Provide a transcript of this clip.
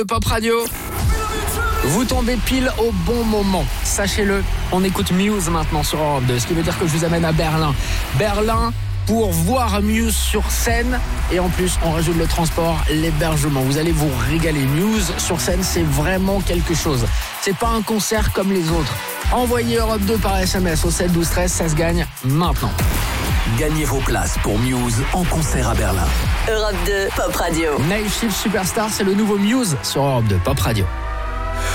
Pop Radio. Vous tombez pile au bon moment, sachez-le. On écoute Muse maintenant sur Europe 2, ce qui veut dire que je vous amène à Berlin. Berlin pour voir Muse sur scène et en plus on rajoute le transport, l'hébergement. Vous allez vous régaler. Muse sur scène, c'est vraiment quelque chose. C'est pas un concert comme les autres. Envoyez Europe 2 par SMS au 7 12 13, ça se gagne maintenant. Gagnez vos places pour Muse en concert à Berlin. Europe 2 Pop Radio. Night Shift Superstar, c'est le nouveau Muse sur Europe 2 Pop Radio.